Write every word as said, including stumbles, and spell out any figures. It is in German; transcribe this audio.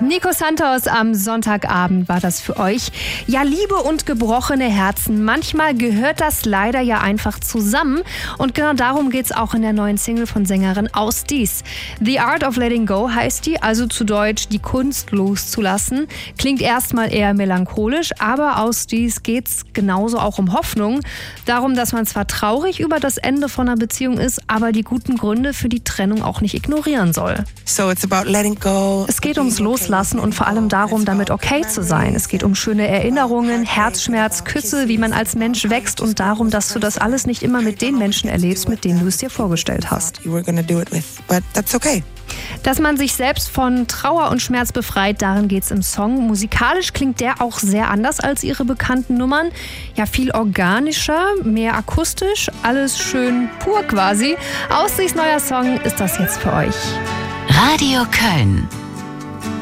Nico Santos am Sonntagabend war das für euch. Ja, Liebe und gebrochene Herzen. Manchmal gehört das leider ja einfach zusammen. Und genau darum geht's auch in der neuen Single von Sängerin Ausdies. The Art of Letting Go heißt die, also zu Deutsch die Kunst loszulassen. Klingt erstmal eher melancholisch, aber Ausdies geht's genauso auch um Hoffnung. Darum, dass man zwar traurig über das Ende von einer Beziehung ist, aber die guten Gründe für die Trennung auch nicht ignorieren soll. So it's about letting go. Es geht ums Loslassen und vor allem darum, damit okay zu sein. Es geht um schöne Erinnerungen, Herzschmerz, Küsse, wie man als Mensch wächst und darum, dass du das alles nicht immer mit den Menschen erlebst, mit denen du es dir vorgestellt hast. You were gonna do it with, but that's okay. Dass man sich selbst von Trauer und Schmerz befreit, darin geht's im Song. Musikalisch klingt der auch sehr anders als ihre bekannten Nummern. Ja, viel organischer, mehr akustisch, alles schön pur quasi. Ausdies neuer Song ist das jetzt für euch. Radio Köln.